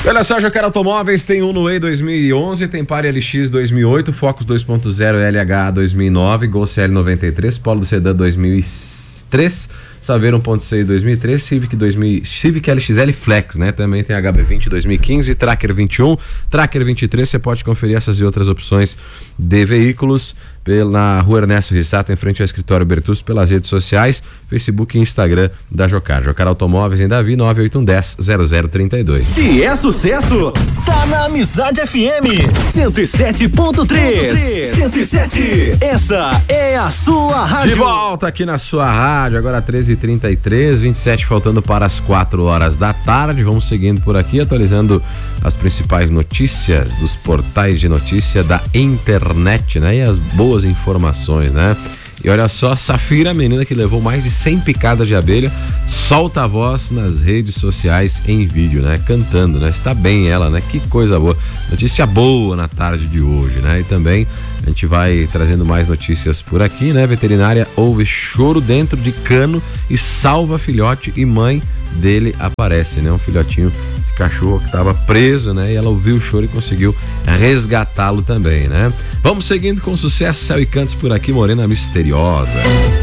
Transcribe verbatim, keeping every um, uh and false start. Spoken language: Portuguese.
Olha só, Jocar Automóveis tem um no E dois mil e onze, tem Pare L X dois mil e oito, Focus dois ponto zero L H dois mil e nove, Gol C L noventa e três, Polo Sedan dois mil e três, Saveiro um ponto seis dois mil e três, Civic dois mil, Civic L X L Flex, né? Também tem H B vinte dois mil e quinze, Tracker vinte e um, Tracker vinte e três. Você pode conferir essas e outras opções de veículos na Rua Ernesto Rissato, em frente ao escritório Bertus, pelas redes sociais, Facebook e Instagram da Jocar. Jocar Automóveis em Davi, nove oito um um zero zero zero três dois. Se é sucesso, tá na Amizade F M cento e sete ponto três. cento e sete. Essa é a sua rádio. De volta aqui na sua rádio, agora treze e trinta e três, vinte e sete faltando para as quatro horas da tarde. Vamos seguindo por aqui, atualizando as principais notícias dos portais de notícia da internet, né? E as boas informações, né? E olha só, Safira, a menina que levou mais de cem picadas de abelha, solta a voz nas redes sociais em vídeo, né? Cantando, né? Está bem ela, né? Que coisa boa. Notícia boa na tarde de hoje, né? E também a gente vai trazendo mais notícias por aqui, né? Veterinária ouve choro dentro de cano e salva filhote e mãe dele aparece, né? Um filhotinho de cachorro que estava preso, né? E ela ouviu o choro e conseguiu resgatá-lo também, né? Vamos seguindo com sucesso, Céu e Cantos por aqui, Morena Misteriosa.